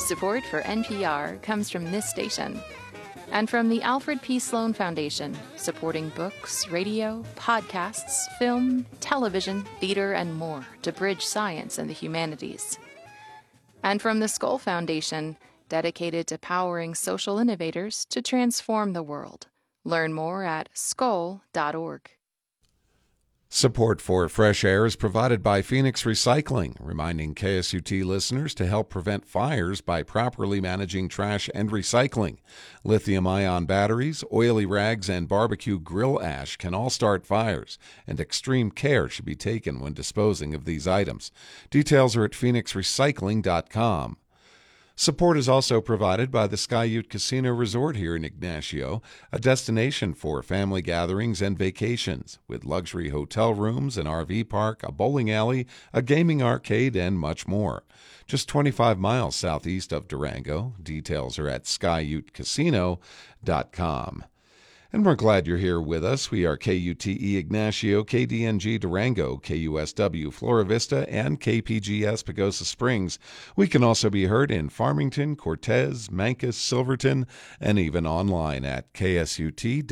Support for NPR comes from this station and from the Alfred P. Sloan Foundation, supporting books, radio, podcasts, film, television, theater, and more to bridge science and the humanities. And from the Skoll Foundation, dedicated to powering social innovators to transform the world. Learn more at skoll.org. Support for Fresh Air is provided by Phoenix Recycling, reminding KSUT listeners to help prevent fires by properly managing trash and recycling. Lithium-ion batteries, oily rags, and barbecue grill ash can all start fires, and extreme care should be taken when disposing of these items. Details are at phoenixrecycling.com. Support is also provided by the Skyute Casino Resort here in Ignacio, a destination for family gatherings and vacations, with luxury hotel rooms, an RV park, a bowling alley, a gaming arcade, and much more. Just 25 miles southeast of Durango. Details are at skyutecasino.com. And we're glad you're here with us. We are KUTE Ignacio, KDNG Durango, KUSW Flora Vista, and KPGS Pagosa Springs. We can also be heard in Farmington, Cortez, Mancos, Silverton, and even online at ksut.org.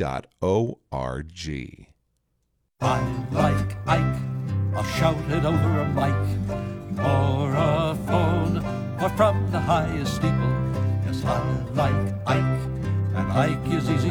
I like Ike. I'll shout it over a mic or a phone or from the highest steeple. Yes, I like Ike, and Ike is easy